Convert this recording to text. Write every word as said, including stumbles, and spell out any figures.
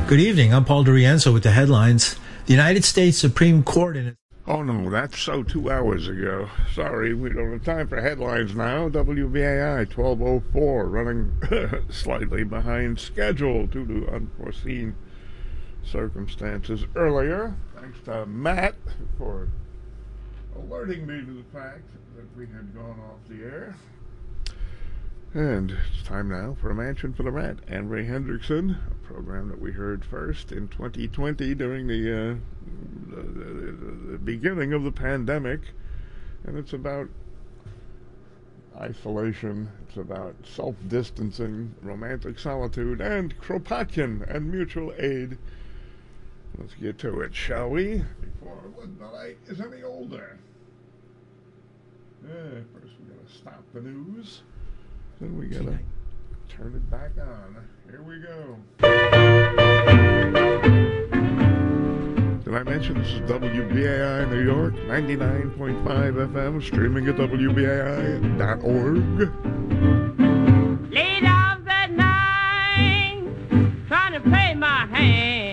Good evening. I'm Paul DeRienzo with the headlines. The United States Supreme Court in Oh, no, that's so two hours ago. Sorry, we don't have time for headlines now. W B A I twelve oh four, running slightly behind schedule due to unforeseen circumstances earlier. Thanks to Matt for alerting me to the fact that we had gone off the air. And it's time now for A Mansion for the Rat and Ray Hendrickson, a program that we heard first in twenty twenty during the, uh, the, the, the beginning of the pandemic. And it's about isolation, it's about self-distancing, romantic solitude, and Kropotkin and mutual aid. Let's get to it, shall we? Before the light is any older. Yeah, first we gotta stop the news. Then we gotta turn it back on. Here we go. Did I mention this is W B A I New York, ninety-nine point five F M, streaming at W B A I dot org. Late hours at night, trying to play my hand.